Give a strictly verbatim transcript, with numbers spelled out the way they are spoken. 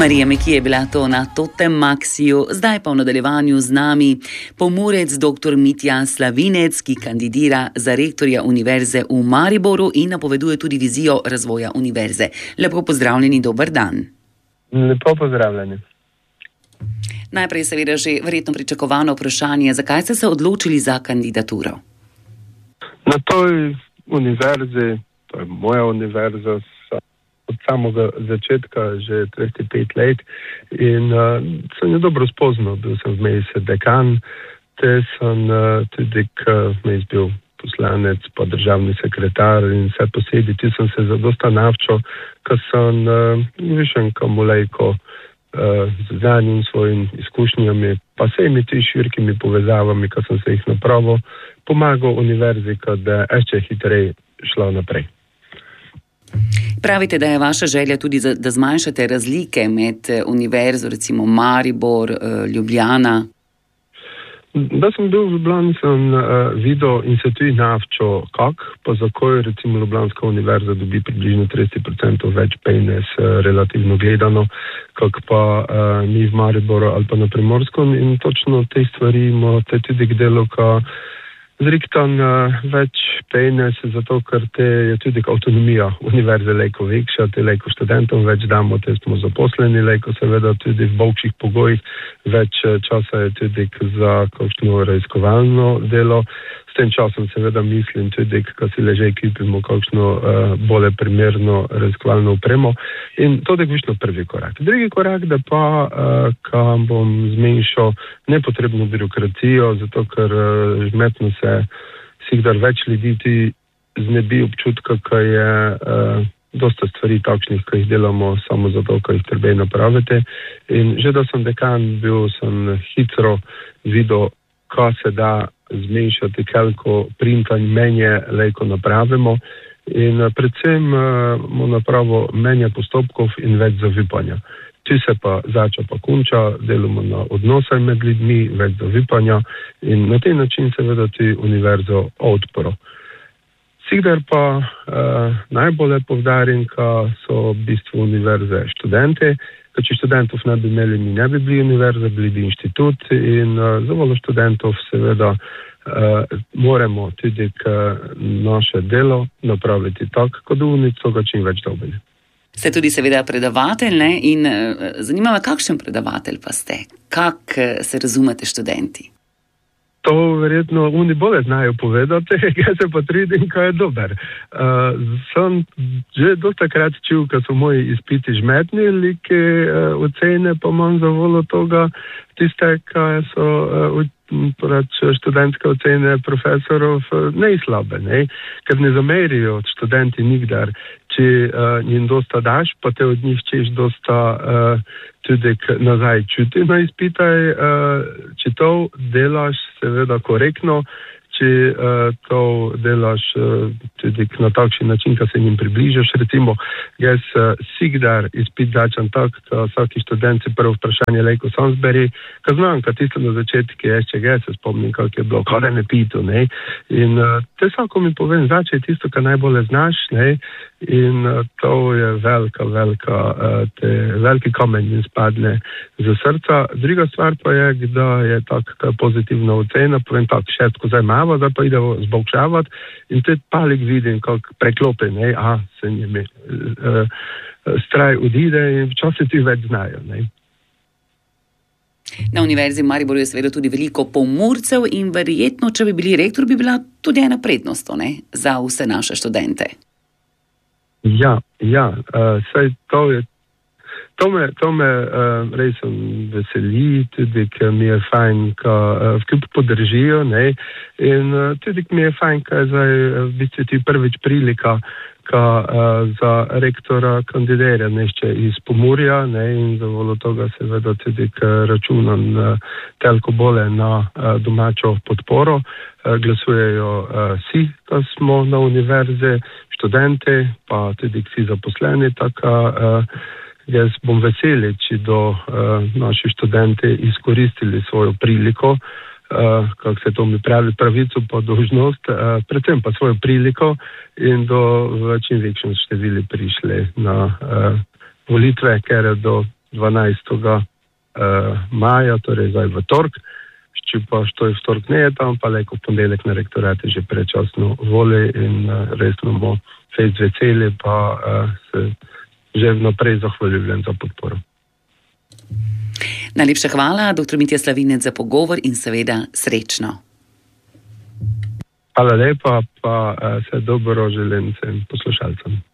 Marija Meki je bila to na Totem Maxiju, zdaj pa v nadaljevanju z nami Pomurec dr. Mitja Slavinec, ki kandidira za rektorja Univerze v Mariboru in napoveduje tudi vizijo razvoja univerze. Lepo pozdravljeni, dober dan. Lepo pozdravljeni. Najprej seveda že verjetno pričakovano vprašanje, zakaj ste se odločili za kandidaturo? Na toj univerzi, to je moja univerza, od samega začetka, že trideset pet let, in uh, sem jo dobro spoznal. Bil sem vmes dekan, te sem uh, tudi vmes bil poslanec, pa državni sekretar in vse posebej. Tu sem se zadosta navčil, ko sem uh, višen kamulejko uh, z znanjem, svojim izkušnjami, pa vsemi ti širkimi povezavami, ko sem se jih napravil, pomagal univerzi, da je še hitreje šla naprej. Pravite, da je vaša želja tudi, da zmanjšate razlike med univerzo, recimo Maribor, Ljubljana? Da sem bil v Ljubljani, sem uh, videl in se tudi navčil, kak, pa zakaj recimo Ljubljanska univerza dobi približno trideset procentov več pejnes, uh, relativno gledano, kak pa uh, mi v Mariboru ali pa na Primorskom, in točno te stvari imate tudi k delu, ka zriktan uh, več pejnes, zato ker te je tudi avtonomija univerze lejko vekša, te lejko študentom več damo, te smo zaposleni lejko, seveda tudi v boljših pogojih, več časa je tudi za kakšno raziskovalno delo. S tem časom seveda mislim tudi, ko si leže ekipimo kakšno uh, bolje primerno raziskovalno opremo. In to je višno prvi korak. Drugi korak, da pa, uh, ko bom zmenšal nepotrebno birokracijo, zato ker uh, žmetno se sigdar več ljudi ti znebi občutka, ko je uh, dosta stvari takšnih, ko jih delamo samo zato, ko jih treba napraviti. In že da sem dekan bil, sem hitro videl, ko se da zmenšati, koliko printanj menje lejko napravimo, in predvsem mu napravo menja postopkov in več zavipanja. Tu se pa zača pa konča, delamo na odnose med ljudmi, več zavipanja in na tej način seveda ti univerzo odpro. Sigdar pa uh, najbolje povdarim, ka so v bistvu univerze študente, ker če študentov ne bi imeli, mi ne bi bili univerze, bili bi inštitut, in uh, za voljo študentov seveda uh, moramo tudi k naše delo napraviti tako, kot unico ga čim več dobili. Ste tudi seveda predavatelj, ne? In uh, zanima me, kakšen predavatelj pa ste? Kak uh, se razumete študenti? To verjetno oni bolje znajo povedati, kaj se pa trudim, kaj je dober. Uh, sem že dosta krat čul, ko so moji izpiti žmetni, like uh, ocene, pa imam za voljo toga tiste, kaj so uh, Porač študentske ocene profesorov ne slabe, ne? Ker ne zamerijo študenti nikdar, če uh, njim dosta daš, pa te od njih češ dosta uh, tudi nazaj čuti na izpitaj, uh, če to delaš seveda korektno, če uh, to delaš uh, tudi na takšen način, ko se njim približaš. Recimo, jaz uh, sigdar izpit začam tak, ko vsaki študent si prvo vprašanje lejko sam zberi, ko znam, ko tisto na začetki ještě ga se spomnim, kako je bilo, kada ne pitu, ne. In uh, te vsako mi povem, začaj tisto, ko najbolje znaš, ne. In uh, to je velika, velika, uh, te veliki kamen in spadne za srca. Druga stvar pa je, da je tak pozitivna ocena, povem tak, šestko zdaj malo, da pa ide zbogšavati, in te palik vidim, kako preklopi, ne, a se njimi uh, straj odide in včasih ti več znajo, ne. Na Univerzi v Mariboru je seveda tudi veliko pomurcev in verjetno, če bi bili rektor, bi bila tudi ena prednost, ne, za vse naše študente. Ja, ja, uh, saj to je, to me, to me uh, res veseli, tudi, ker mi je fajn, ko uh, vkup podržijo, ne, in uh, tudi mi je fajn, ko je zdaj v bistvu ti prvič prilika, ko uh, za rektora kandidira nešče iz Pomurja, ne, in za voljo toga seveda tudi, ker računam uh, telko bolje na uh, domačo podporo, uh, glasujejo uh, vsi, ko smo na univerze, študente, pa tudi vsi zaposleni, tako uh, jaz bom veseli, če do uh, naši študenti izkoristili svojo priliko, uh, kako se to mi pravi, pravico pa dolžnost, uh, predvsem pa svojo priliko in do v čim večjem števili prišli na uh, volitve, ker do dvanajstega maja, torej zdaj v tork. Če pa što je v tork ne je tam, pa leko v ponedeljek na rektorate že predčasno voli in resno bomo fejst veseli, pa se že vnaprej zahvaljujem za podporo. Najlepša hvala, doktor Mitja Slavinec, za pogovor in seveda srečno. Hvala lepa, pa vse dobro želim vsem poslušalcem.